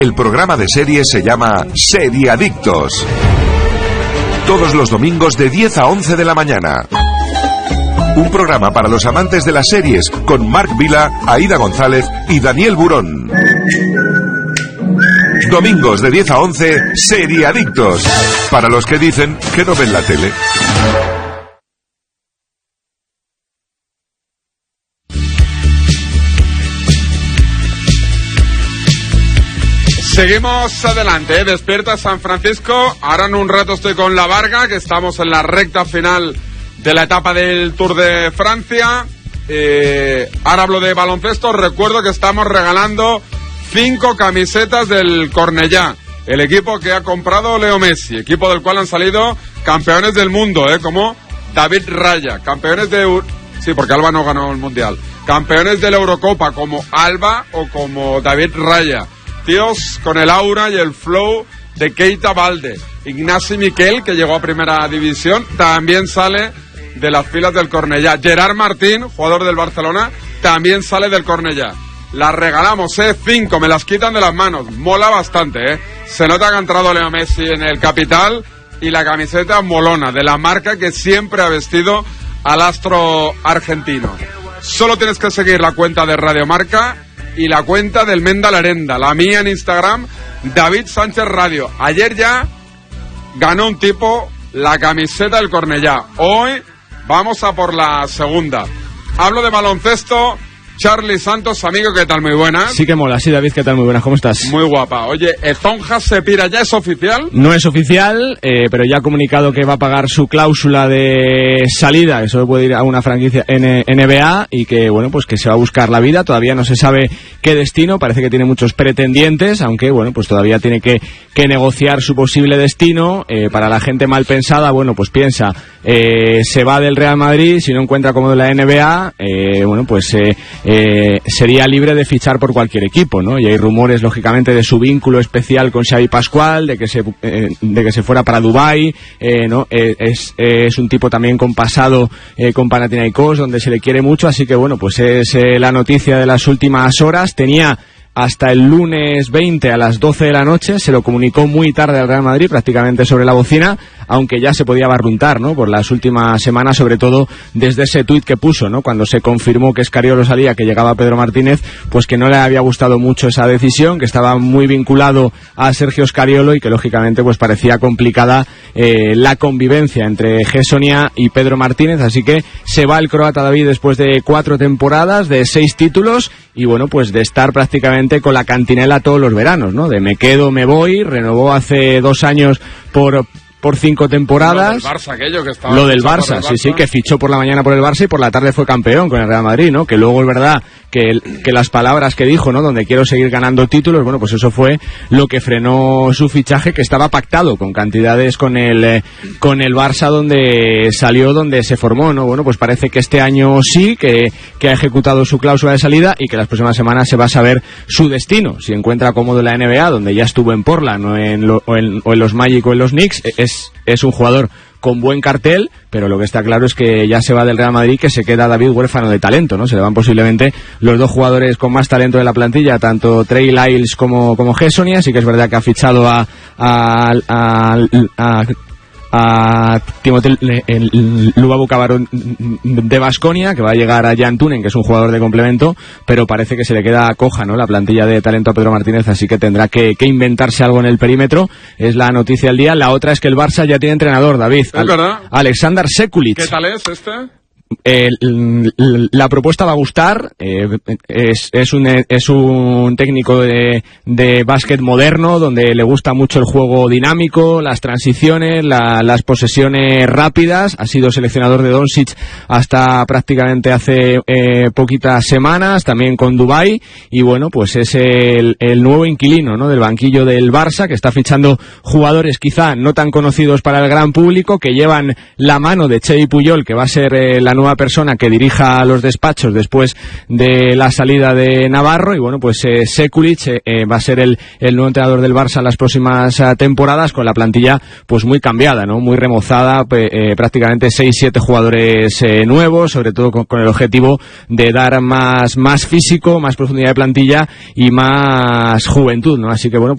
El programa de series se llama Seriadictos. Todos los domingos de 10 a 11 de la mañana. Un programa para los amantes de las series con Marc Vila, Aida González y Daniel Burón. Domingos de 10 a 11, Seriadictos. Para los que dicen que no ven la tele. Seguimos adelante, Despierta San Francisco. Ahora en un rato estoy con La Varga, que estamos en la recta final de la etapa del Tour de Francia. Ahora hablo de baloncesto. Recuerdo que estamos regalando 5 camisetas del Cornellà, el equipo que ha comprado Leo Messi, equipo del cual han salido campeones del mundo, como David Raya, campeones de... Sí, porque Alba no ganó el Mundial. Campeones de la Eurocopa, como Alba o como David Raya. Tíos con el aura y el flow de Keita Balde. Ignasi Miquel, que llegó a primera división, también sale de las filas del Cornellà. Gerard Martín, jugador del Barcelona, también sale del Cornellà. Las regalamos, 5, me las quitan de las manos. Mola bastante, Se nota que ha entrado Leo Messi en el capital y la camiseta molona, de la marca que siempre ha vestido al astro argentino. Solo tienes que seguir la cuenta de Radio Marca y la cuenta del Menda Larenda, la mía en Instagram, David Sánchez Radio. Ayer ya ganó un tipo la camiseta del Cornellà. Hoy vamos a por la segunda. Hablo de baloncesto. Charlie Santos, amigo, ¿qué tal? Muy buenas. Sí que mola, sí, David, ¿qué tal? Muy buenas, ¿cómo estás? Muy guapa. Oye, ¿Esponja se pira ya? ¿Es oficial? No es oficial, pero ya ha comunicado que va a pagar su cláusula de salida, que solo puede ir a una franquicia NBA, y que, bueno, pues que se va a buscar la vida. Todavía no se sabe qué destino, parece que tiene muchos pretendientes, aunque, bueno, pues todavía tiene que negociar su posible destino. Para la gente mal pensada, bueno, pues piensa, se va del Real Madrid, si no encuentra cómodo la NBA, bueno, pues... sería libre de fichar por cualquier equipo, ¿no? Y hay rumores, lógicamente, de su vínculo especial con Xavi Pascual, de que se fuera para Dubái, ¿no? Es un tipo también con pasado con Panathinaikos, donde se le quiere mucho, así que, bueno, pues es la noticia de las últimas horas. Tenía hasta el lunes 20 a las 12 de la noche, se lo comunicó muy tarde al Real Madrid, prácticamente sobre la bocina, aunque ya se podía barruntar, ¿no? Por las últimas semanas, sobre todo desde ese tuit que puso, ¿no? Cuando se confirmó que Scariolo salía, que llegaba Pedro Martínez, pues que no le había gustado mucho esa decisión, que estaba muy vinculado a Sergio Scariolo y que lógicamente pues parecía complicada la convivencia entre Gessonia y Pedro Martínez, así que se va el croata David después de 4 temporadas, de 6 títulos y bueno, pues de estar prácticamente con la cantinela todos los veranos, ¿no? De me quedo, me voy, renovó hace 2 años por 5 temporadas. Lo del Barça, aquello que estaba... Lo del Barça, sí, que fichó por la mañana por el Barça y por la tarde fue campeón con el Real Madrid, ¿no? Que luego es verdad que las palabras que dijo, ¿no? Donde quiero seguir ganando títulos, bueno, pues eso fue lo que frenó su fichaje, que estaba pactado con cantidades con el Barça, donde salió, donde se formó, ¿no? Bueno, pues parece que este año sí, que ha ejecutado su cláusula de salida y que las próximas semanas se va a saber su destino. Si encuentra cómodo en la NBA, donde ya estuvo en Portland, o en los Magic o en los Knicks, es un jugador con buen cartel, pero lo que está claro es que ya se va del Real Madrid, que se queda David huérfano de talento, ¿no? Se le van posiblemente los 2 jugadores con más talento de la plantilla, tanto Trey Lyles como Gessonia. Así que es verdad que ha fichado a Timothée Lubavu Cabarón de Baskonia, que va a llegar a Jan Tunen, que es un jugador de complemento, pero parece que se le queda coja, ¿no? La plantilla de talento a Pedro Martínez, así que tendrá que inventarse algo en el perímetro. Es la noticia del día. La otra es que el Barça ya tiene entrenador, David. ¿Es verdad? Alexander Sekulic. ¿Qué tal es este? La propuesta va a gustar. Es un técnico de básquet moderno, donde le gusta mucho el juego dinámico, las transiciones, las posesiones rápidas. Ha sido seleccionador de Doncic hasta prácticamente hace poquitas semanas, también con Dubái, y bueno, pues es el nuevo inquilino, ¿no? Del banquillo del Barça, que está fichando jugadores quizá no tan conocidos para el gran público, que llevan la mano de Xavi Puyol, que va a ser la nueva persona que dirija los despachos después de la salida de Navarro. Y bueno, pues Sekulic va a ser el nuevo entrenador del Barça las próximas temporadas, con la plantilla pues muy cambiada, ¿no? Muy remozada, prácticamente 6-7 jugadores nuevos, sobre todo con el objetivo de dar más físico, más profundidad de plantilla y más juventud, ¿no? Así que bueno, pues